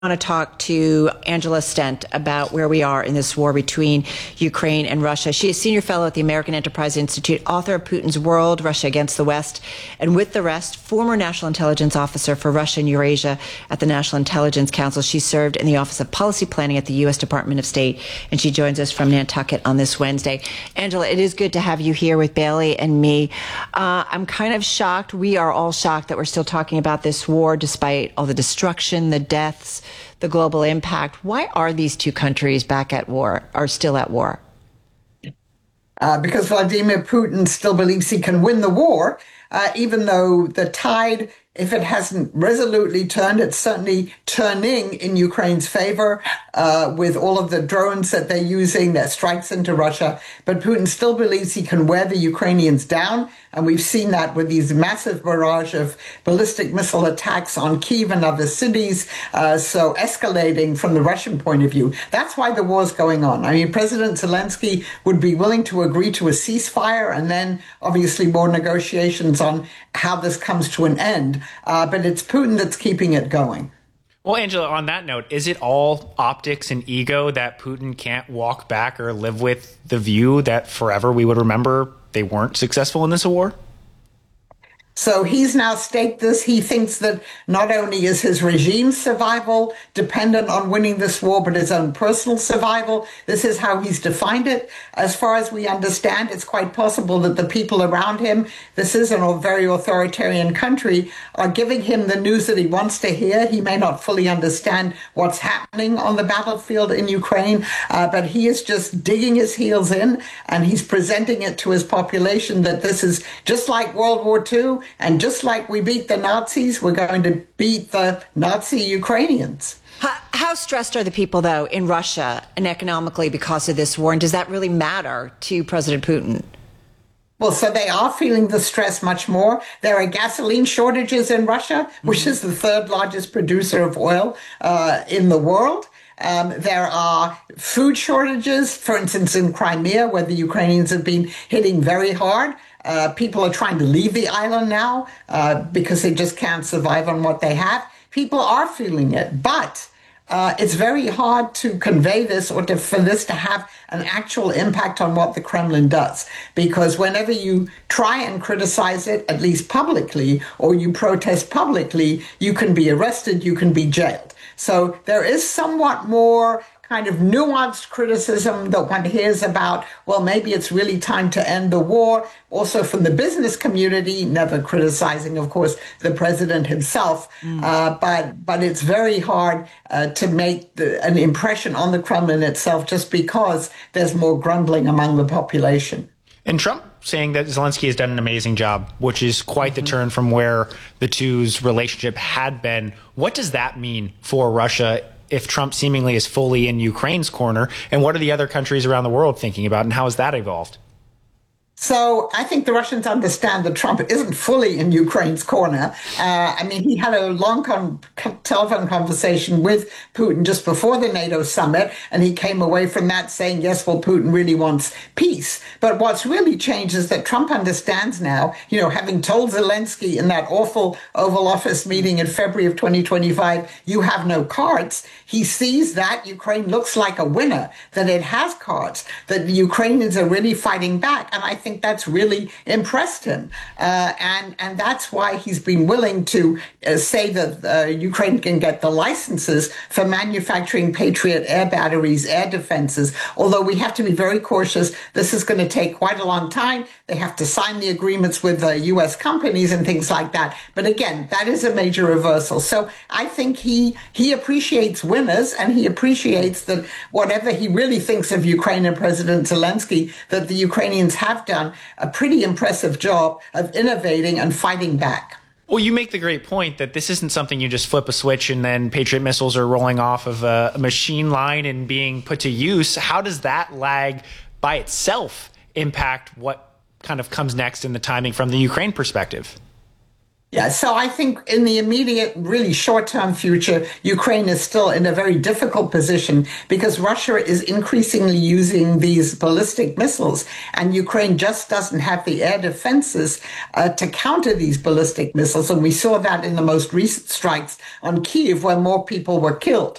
Want to talk to Angela Stent about where we are in this war between Ukraine and Russia. She is senior fellow at the American Enterprise Institute, author of Putin's World, Russia Against the West, and with the rest, former national intelligence officer for Russia and Eurasia at the National Intelligence Council. She served in the Office of Policy Planning at the U.S. Department of State, and she joins us from Nantucket on this Wednesday. Angela, it is good to have you here with Bailey and me. I'm kind of shocked. We are all shocked that we're still talking about this war despite all the destruction, the deaths, the global impact. Why are these two countries back at war, or still at war? Because Vladimir Putin still believes he can win the war, even though the tide, if it hasn't resolutely turned, it's certainly turning in Ukraine's favor with all of the drones that they're using, their strikes into Russia. But Putin still believes he can wear the Ukrainians down. And we've seen that with these massive barrage of ballistic missile attacks on Kyiv and other cities. So escalating from the Russian point of view. That's why the war's going on. I mean, President Zelensky would be willing to agree to a ceasefire and then obviously more negotiations on how this comes to an end. But it's Putin that's keeping it going. Well, Angela, on that note, is it all optics and ego that Putin can't walk back or live with the view that forever we would remember they weren't successful in this war? So he's now staked this. He thinks that not only is his regime's survival dependent on winning this war, but his own personal survival. This is how he's defined it. As far as we understand, it's quite possible that the people around him, this is a very authoritarian country, are giving him the news that he wants to hear. He may not fully understand what's happening on the battlefield in Ukraine, but he is just digging his heels in, and he's presenting it to his population that this is just like World War II. And just like we beat the Nazis, we're going to beat the Nazi Ukrainians. How stressed are the people, though, in Russia and economically because of this war? And does that really matter to President Putin? Well, so they are feeling the stress much more. There are gasoline shortages in Russia, which is the third largest producer of oil in the world. There are food shortages, for instance, in Crimea, where the Ukrainians have been hitting very hard. People are trying to leave the island now because they just can't survive on what they have. People are feeling it, but it's very hard to convey this or for this to have an actual impact on what the Kremlin does. Because whenever you try and criticize it, at least publicly, or you protest publicly, you can be arrested, you can be jailed. So there is somewhat more kind of nuanced criticism that one hears about, well, maybe it's really time to end the war. Also from the business community, never criticizing, of course, the president himself. But it's very hard to make an impression on the Kremlin itself just because there's more grumbling among the population. And Trump saying that Zelensky has done an amazing job, which is quite the turn from where the two's relationship had been. What does that mean for Russia if Trump seemingly is fully in Ukraine's corner? And what are the other countries around the world thinking about, and how has that evolved? So I think the Russians understand that Trump isn't fully in Ukraine's corner. I mean, he had a long telephone conversation with Putin just before the NATO summit, and he came away from that saying, yes, well, Putin really wants peace. But what's really changed is that Trump understands now, having told Zelensky in that awful Oval Office meeting in February of 2025, you have no cards. He sees that Ukraine looks like a winner, that it has cards, that the Ukrainians are really fighting back. And I think that's really impressed him. And that's why he's been willing to say that Ukraine can get the licenses for manufacturing Patriot air batteries, air defenses. Although we have to be very cautious. This is going to take quite a long time. They have to sign the agreements with U.S. companies and things like that. But again, that is a major reversal. So I think he appreciates winners, and he appreciates that whatever he really thinks of Ukraine and President Zelensky, that the Ukrainians have done a pretty impressive job of innovating and fighting back. Well, you make the great point that this isn't something you just flip a switch and then Patriot missiles are rolling off of a machine line and being put to use. How does that lag by itself impact what kind of comes next in the timing from the Ukraine perspective? Yeah, so I think in the immediate, really short-term future, Ukraine is still in a very difficult position because Russia is increasingly using these ballistic missiles, and Ukraine just doesn't have the air defenses to counter these ballistic missiles. And we saw that in the most recent strikes on Kyiv, where more people were killed.